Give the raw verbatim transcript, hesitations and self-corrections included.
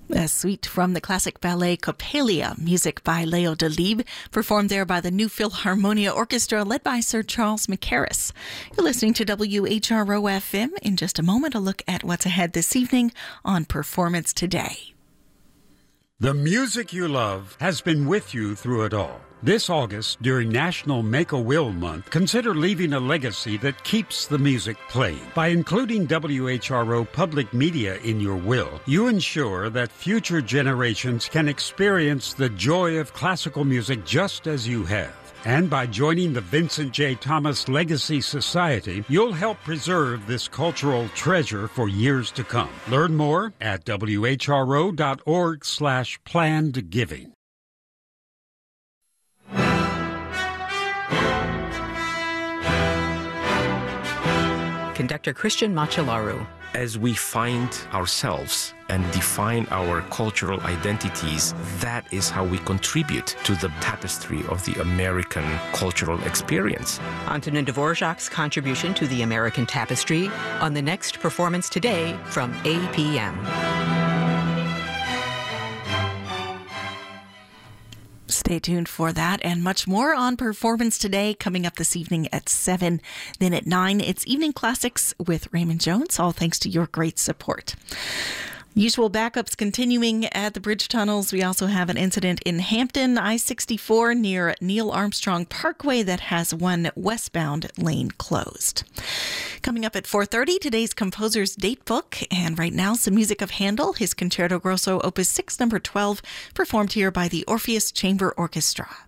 A suite from the classic ballet Coppelia, music by Leo Delibes, performed there by the New Philharmonia Orchestra led by Sir Charles Mackerras. You're listening to W H R O F M. In just a moment, a look at what's ahead this evening on Performance Today. The music you love has been with you through it all. This August, during National Make-A-Will Month, consider leaving a legacy that keeps the music playing. By including W H R O public media in your will, you ensure that future generations can experience the joy of classical music just as you have. And by joining the Vincent J. Thomas Legacy Society, you'll help preserve this cultural treasure for years to come. Learn more at W H R O dot org slash planned giving. Conductor Christian Machelaru. As we find ourselves and define our cultural identities, that is how we contribute to the tapestry of the American cultural experience. Antonin Dvorak's contribution to the American tapestry on the next Performance Today from eight p.m. Stay tuned for that and much more on Performance Today coming up this evening at seven. Then at nine, it's Evening Classics with Raymond Jones, all thanks to your great support. Usual backups continuing at the bridge tunnels. We also have an incident in Hampton, I sixty-four near Neil Armstrong Parkway that has one westbound lane closed. Coming up at four thirty, today's composer's date book. And right now, some music of Handel, his Concerto Grosso Opus six, number twelve, performed here by the Orpheus Chamber Orchestra.